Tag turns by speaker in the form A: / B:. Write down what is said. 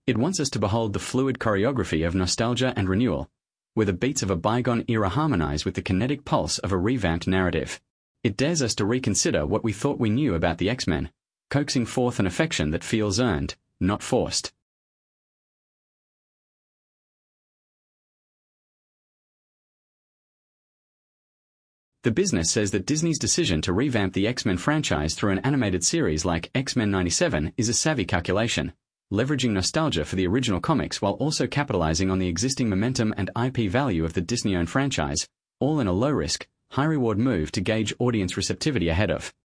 A: It wants us to behold the fluid choreography of nostalgia and renewal, where the beats of a bygone era harmonize with the kinetic pulse of a revamped narrative. It dares us to reconsider what we thought we knew about the X-Men, coaxing forth an affection that feels earned, not forced. The Business says that Disney's decision to revamp the X-Men franchise through an animated series like X-Men 97 is a savvy calculation, leveraging nostalgia for the original comics while also capitalizing on the existing momentum and IP value of the Disney-owned franchise, all in a low-risk, high-reward move to gauge audience receptivity ahead of